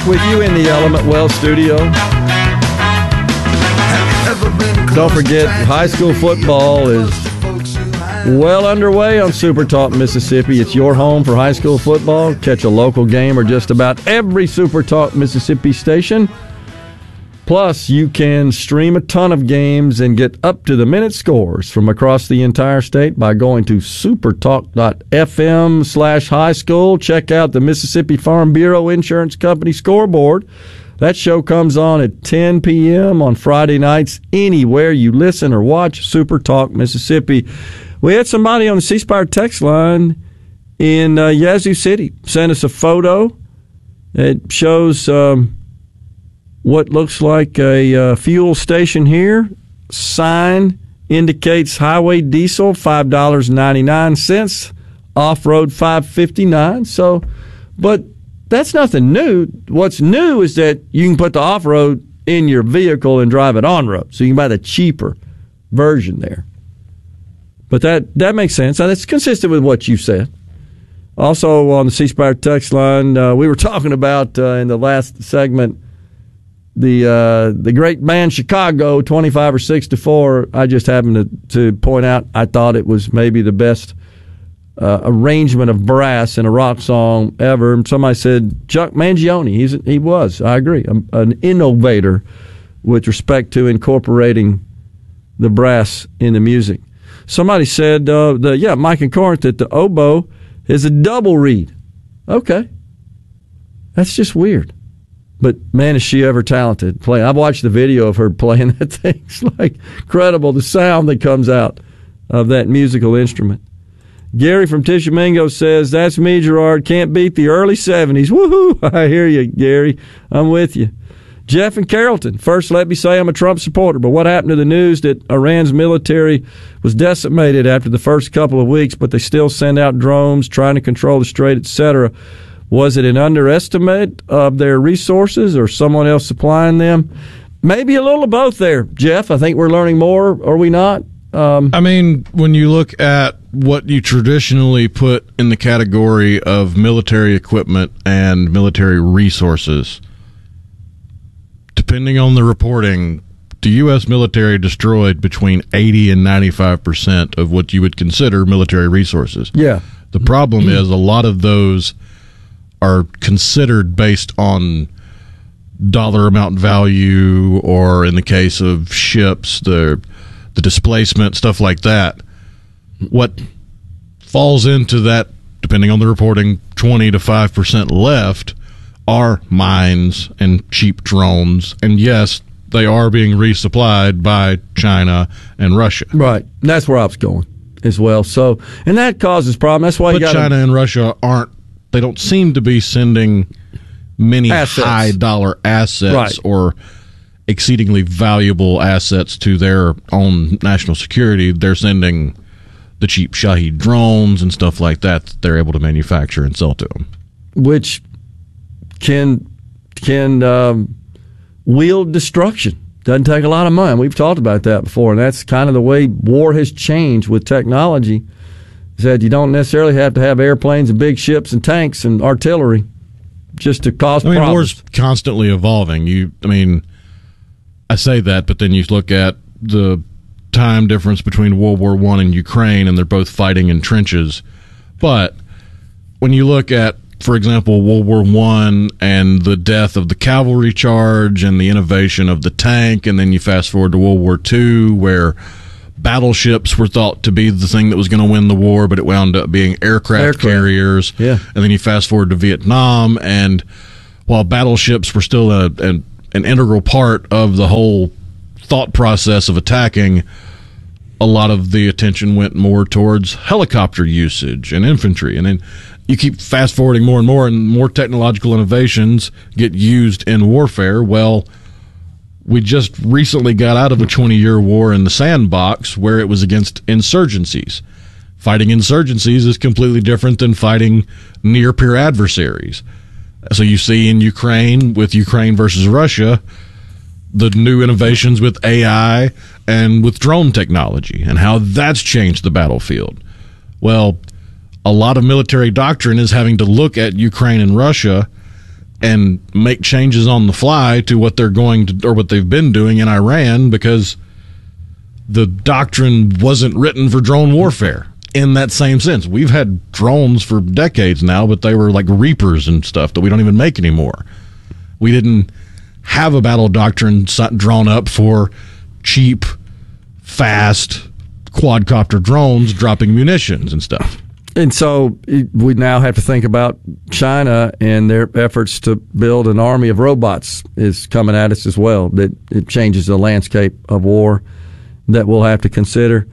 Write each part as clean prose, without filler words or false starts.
With you in the Element Wealth studio. Don't forget, high school football is well underway on Super Talk Mississippi. It's your home for high school football. Catch a local game or just about every Super Talk Mississippi station. Plus, you can stream a ton of games and get up-to-the-minute scores from across the entire state by going to supertalk.fm/high school. Check out the Mississippi Farm Bureau Insurance Company scoreboard. That show comes on at 10 p.m. on Friday nights anywhere you listen or watch Super Talk Mississippi. We had somebody on the C Spire text line in Yazoo City send us a photo. It shows what looks like a fuel station here. Sign indicates highway diesel, $5.99. Off-road, $5.59. So, but that's nothing new. What's new is that you can put the off-road in your vehicle and drive it on-road. So you can buy the cheaper version there. But that makes sense. And it's consistent with what you said. Also on the C Spire text line, we were talking about in the last segment the great band Chicago, 25 or 6-4. I just happened to point out I thought it was maybe the best arrangement of brass in a rock song ever. And somebody said Chuck Mangione. He was, I agree, an innovator with respect to incorporating the brass in the music. Somebody said, Mike and Corinth, that the oboe is a double reed. Okay. That's just weird. But, man, is she ever talented playing. I've watched the video of her playing that thing. It's like incredible, the sound that comes out of that musical instrument. Gary from Tishomingo says, that's me, Gerard. Can't beat the early 70s. Woohoo! I hear you, Gary. I'm with you. Jeff in Carrollton. First, let me say I'm a Trump supporter, but what happened to the news that Iran's military was decimated after the first couple of weeks, but they still send out drones trying to control the strait, etc.? Was it an underestimate of their resources or someone else supplying them? Maybe a little of both there, Jeff. I think we're learning more, are we not? When you look at what you traditionally put in the category of military equipment and military resources, depending on the reporting, the U.S. military destroyed between 80 and 95% of what you would consider military resources. Yeah. The problem is a lot of those are considered based on dollar amount value, or in the case of ships, the displacement, stuff like that. What falls into that, depending on the reporting, 20 to 5% left are mines and cheap drones. And yes, they are being resupplied by China and Russia. Right. And that's where I was going as well. So, and that causes problem. That's why China and Russia they don't seem to be sending many high dollar assets, right, or exceedingly valuable assets to their own national security. They're sending the cheap Shahed drones and stuff like that they're able to manufacture and sell to them, which can wield destruction. Doesn't take a lot of money. We've talked about that before, and that's kind of the way war has changed with technology. That you don't necessarily have to have airplanes and big ships and tanks and artillery just to cause problems. War's constantly evolving. I say that, but then you look at the time difference between World War I and Ukraine, and they're both fighting in trenches. But when you look at, for example, World War I and the death of the cavalry charge and the innovation of the tank, and then you fast forward to World War II, where battleships were thought to be the thing that was going to win the war, but it wound up being aircraft carriers. Yeah. And then you fast forward to Vietnam, and while battleships were still an integral part of the whole thought process of attacking, a lot of the attention went more towards helicopter usage and infantry. And then you keep fast forwarding more and more technological innovations get used in warfare. Well, we just recently got out of a 20-year war in the sandbox where it was against insurgencies. Fighting insurgencies is completely different than fighting near-peer adversaries. So you see in Ukraine, with Ukraine versus Russia, the new innovations with AI and with drone technology and how that's changed the battlefield. Well, a lot of military doctrine is having to look at Ukraine and Russia and make changes on the fly to what they're going to, or what they've been doing in Iran, because the doctrine wasn't written for drone warfare in that same sense. We've had drones for decades now, but they were like Reapers and stuff that we don't even make anymore. We didn't have a battle doctrine drawn up for cheap, fast quadcopter drones dropping munitions and stuff. And so we now have to think about China and their efforts to build an army of robots is coming at us as well. That it changes the landscape of war that we'll have to consider.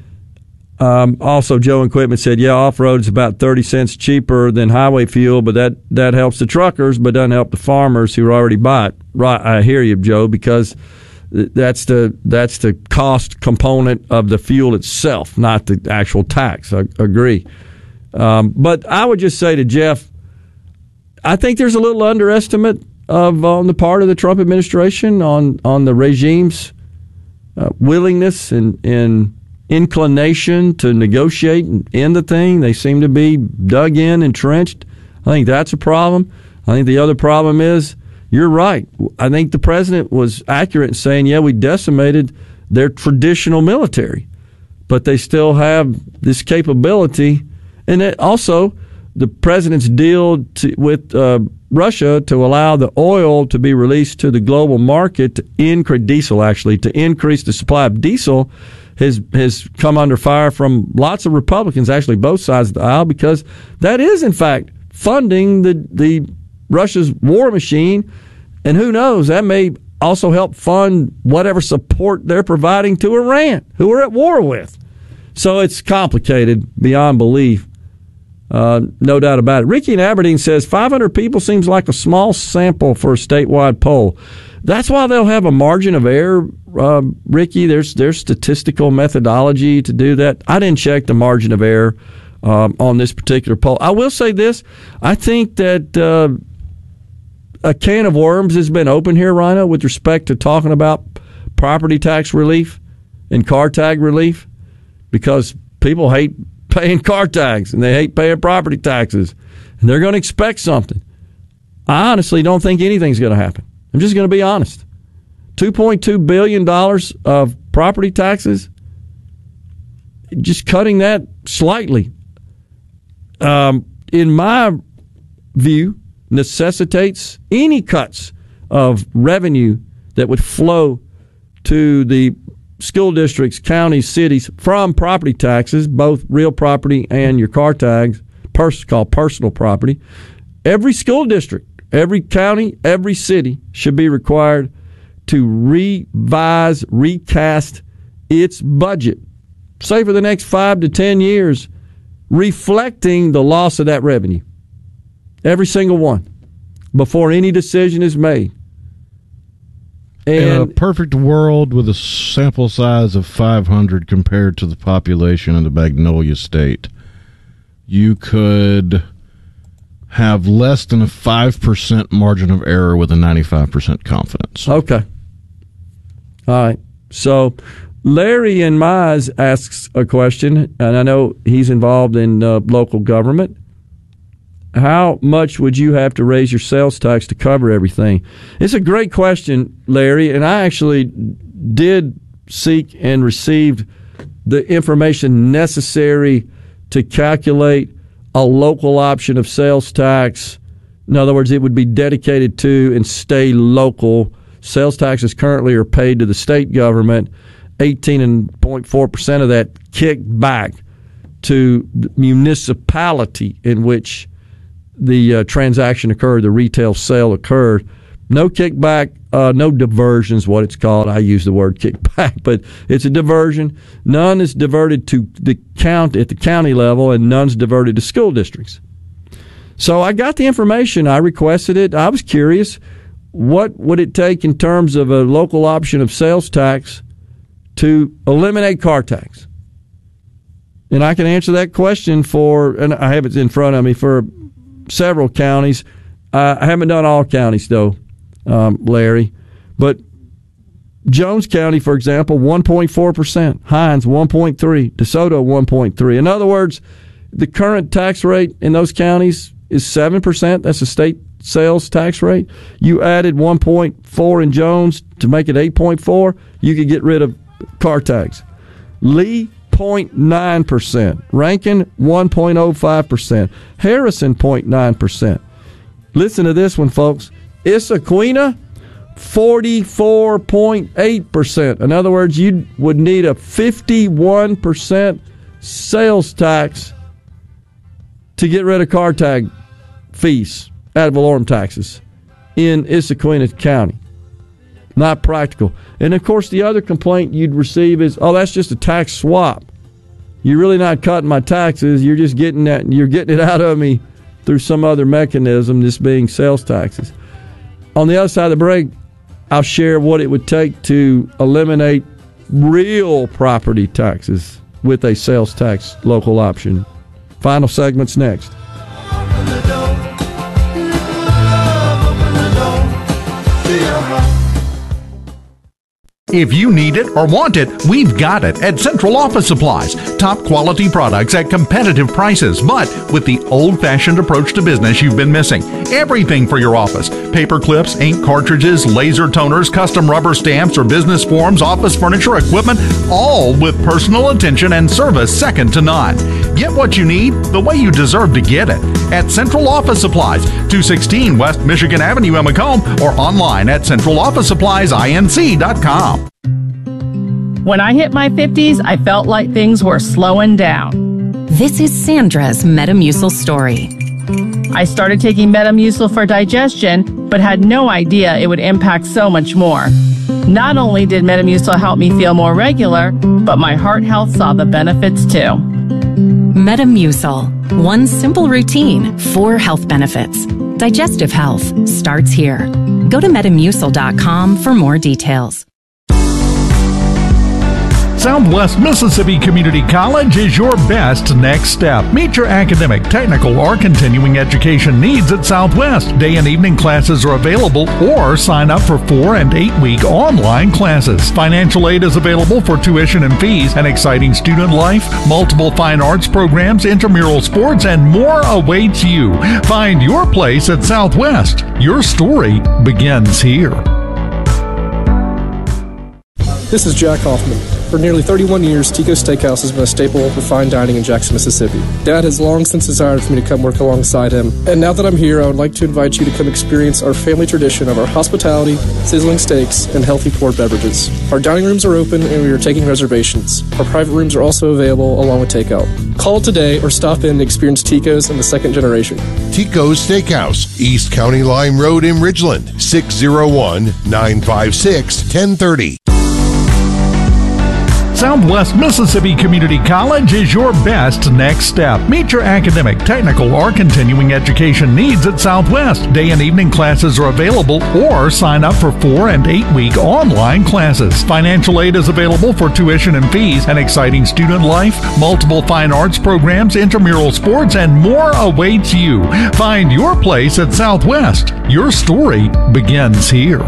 Also, Joe in Quitman said, yeah, off-road is about 30 cents cheaper than highway fuel, but that helps the truckers but doesn't help the farmers who already buy it. Right, I hear you, Joe, because that's the cost component of the fuel itself, not the actual tax. I agree. But I would just say to Jeff, I think there's a little underestimate on the part of the Trump administration on the regime's willingness and inclination to negotiate and end the thing. They seem to be dug in, entrenched. I think that's a problem. I think the other problem is, you're right. I think the president was accurate in saying, yeah, we decimated their traditional military, but they still have this capability. And it also, the president's deal with Russia to allow the oil to be released to the global market to increase the supply of diesel has come under fire from lots of Republicans, actually both sides of the aisle, because that is, in fact, funding the Russia's war machine. And who knows, that may also help fund whatever support they're providing to Iran, who we're at war with. So it's complicated beyond belief. No doubt about it. Ricky in Aberdeen says 500 people seems like a small sample for a statewide poll. That's why they'll have a margin of error, Ricky. There's statistical methodology to do that. I didn't check the margin of error on this particular poll. I will say this. I think that a can of worms has been open here, Rhino, with respect to talking about property tax relief and car tag relief, because people hate paying car tags and they hate paying property taxes, and they're going to expect something. I honestly don't think anything's going to happen. I'm just going to be honest. $2.2 billion of property taxes, just cutting that slightly, in my view, necessitates any cuts of revenue that would flow to the school districts, counties, cities from property taxes, both real property and your car tags, called personal property. Every school district, every county, every city should be required to recast its budget, say for the next 5 to 10 years, reflecting the loss of that revenue. Every single one, before any decision is made. And in a perfect world with a sample size of 500 compared to the population in the Magnolia State, you could have less than a 5% margin of error with a 95% confidence. Okay. All right. So Larry in Mize asks a question, and I know he's involved in local government. How much would you have to raise your sales tax to cover everything? It's a great question, Larry, and I actually did seek and received the information necessary to calculate a local option of sales tax. In other words, it would be dedicated to and stay local. Sales taxes currently are paid to the state government. 18.4% of that kicked back to the municipality in which the transaction occurred, the retail sale occurred. No kickback, no diversion is what it's called. I use the word kickback, but it's a diversion. None is diverted to the county at the county level, and none's diverted to school districts. So I got the information. I requested it. I was curious. What would it take in terms of a local option of sales tax to eliminate car tax? And I can answer that question and I have it in front of me, for several counties. I haven't done all counties, though, Larry. But Jones County, for example, 1.4%. Hines, 1.3%. DeSoto, 1.3%. In other words, the current tax rate in those counties is 7%. That's the state sales tax rate. You added 1.4 in Jones to make it 8.4. You could get rid of car tax. Lee, 0.9%. Rankin, 1.05%. Harrison, 0.9%. Listen to this one, folks. Issaquena, 44.8%. In other words, you would need a 51% sales tax to get rid of car tag fees, ad valorem taxes, in Issaquena County. Not practical. And, of course, the other complaint you'd receive is, oh, that's just a tax swap. You're really not cutting my taxes. You're just getting that. You're getting it out of me through some other mechanism, this being sales taxes. On the other side of the break, I'll share what it would take to eliminate real property taxes with a sales tax local option. Final segment's next. If you need it or want it, we've got it at Central Office Supplies. Top quality products at competitive prices, but with the old-fashioned approach to business you've been missing. Everything for your office. Paper clips, ink cartridges, laser toners, custom rubber stamps or business forms, office furniture, equipment, all with personal attention and service second to none. Get what you need the way you deserve to get it at Central Office Supplies, 216 West Michigan Avenue in Macomb, or online at centralofficesuppliesinc.com. When I hit my 50s, I felt like things were slowing down. This is Sandra's Metamucil story. I started taking Metamucil for digestion, but had no idea it would impact so much more. Not only did Metamucil help me feel more regular, but my heart health saw the benefits too. Metamucil. One simple routine, 4 health benefits. Digestive health starts here. Go to Metamucil.com for more details. Southwest Mississippi Community College is your best next step. Meet your academic, technical, or continuing education needs at Southwest. Day and evening classes are available, or sign up for 4- and 8-week online classes. Financial aid is available for tuition and fees, an exciting student life, multiple fine arts programs, intramural sports, and more awaits you. Find your place at Southwest. Your story begins here. This is Jack Hoffman. For nearly 31 years, Tico's Steakhouse has been a staple of fine dining in Jackson, Mississippi. Dad has long since desired for me to come work alongside him, and now that I'm here, I would like to invite you to come experience our family tradition of our hospitality, sizzling steaks, and healthy poured beverages. Our dining rooms are open, and we are taking reservations. Our private rooms are also available, along with takeout. Call today or stop in and experience Tico's in the second generation. Tico's Steakhouse, East County Line Road in Ridgeland, 601-956-1030. Southwest Mississippi Community College is your best next step. Meet your academic, technical, or continuing education needs at Southwest. Day and evening classes are available, or sign up for 4- and 8-week online classes. Financial aid is available for tuition and fees, an exciting student life, multiple fine arts programs, intramural sports, and more awaits you. Find your place at Southwest. Your story begins here.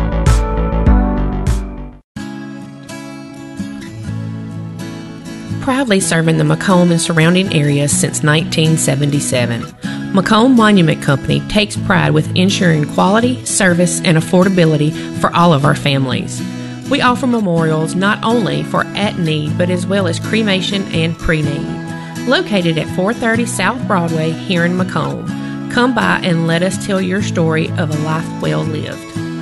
Proudly serving the Macomb and surrounding areas since 1977. Macomb Monument Company takes pride with ensuring quality, service, and affordability for all of our families. We offer memorials not only for at-need, but as well as cremation and pre-need. Located at 430 South Broadway here in Macomb. Come by and let us tell your story of a life well lived.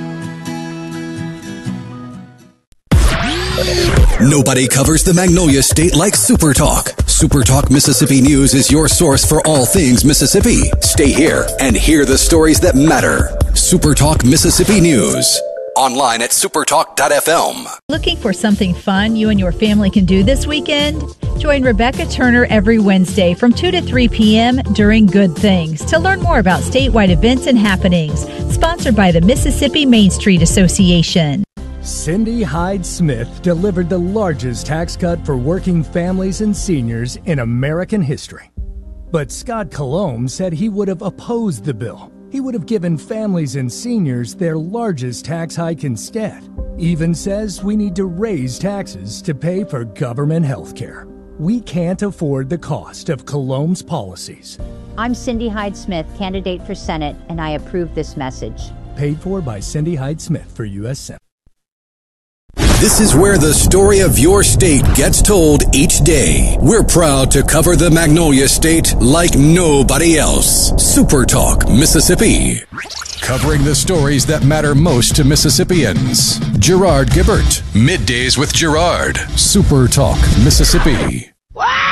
Nobody covers the Magnolia State like Super Talk. Super Talk Mississippi News is your source for all things Mississippi. Stay here and hear the stories that matter. Super Talk Mississippi News. Online at supertalk.fm. Looking for something fun you and your family can do this weekend? Join Rebecca Turner every Wednesday from 2 to 3 p.m. during Good Things to learn more about statewide events and happenings. Sponsored by the Mississippi Main Street Association. Cindy Hyde-Smith delivered the largest tax cut for working families and seniors in American history. But Scott Colomb said he would have opposed the bill. He would have given families and seniors their largest tax hike instead. Even says we need to raise taxes to pay for government health care. We can't afford the cost of Cologne's policies. I'm Cindy Hyde-Smith, candidate for Senate, and I approve this message. Paid for by Cindy Hyde-Smith for U.S. Senate. This is where the story of your state gets told each day. We're proud to cover the Magnolia State like nobody else. Super Talk Mississippi. Covering the stories that matter most to Mississippians. Gerard Gibbert. Middays with Gerard. Super Talk Mississippi. Wow!